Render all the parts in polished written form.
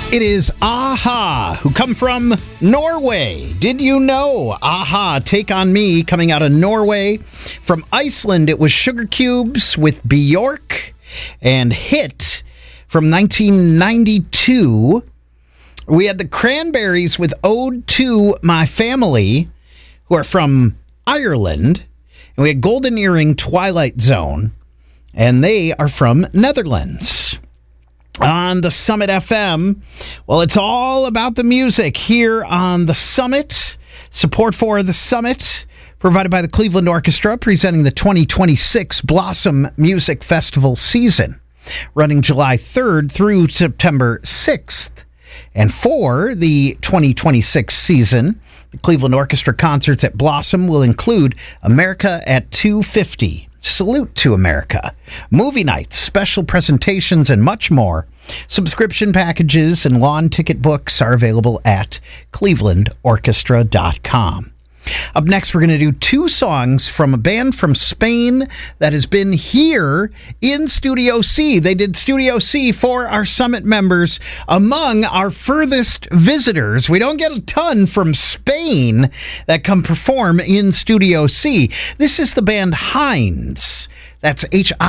It is Aha, who come from Norway. Did you know? Aha, Take On Me, coming out of Norway. From Iceland, it was Sugar Cubes with Bjork. And Hit from 1992. We had the Cranberries with Ode to My Family, who are from Ireland. And we had Golden Earring, Twilight Zone, and they are from Netherlands. On the Summit FM, well, it's all about the music here on the Summit. Support for the Summit provided by the Cleveland Orchestra, presenting the 2026 Blossom Music Festival season, running July 3rd through September 6th. And for the 2026 season, the Cleveland Orchestra concerts at Blossom will include America at 250, Salute to America, movie nights, special presentations, and much more. Subscription packages and lawn ticket books are available at clevelandorchestra.com. Up next, we're going to do two songs from a band from Spain that has been here in Studio C. They did Studio C for our Summit members. Among our furthest visitors, we don't get a ton from Spain that come perform in Studio C. This is the band Hinds. That's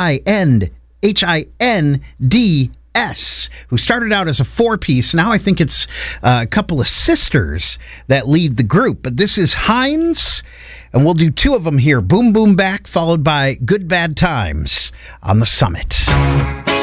Hinds, who started out as a four-piece. Now I think it's a couple of sisters that lead the group. But this is Hinds, and we'll do two of them here. Boom Boom Back, followed by Good Bad Times on the Summit.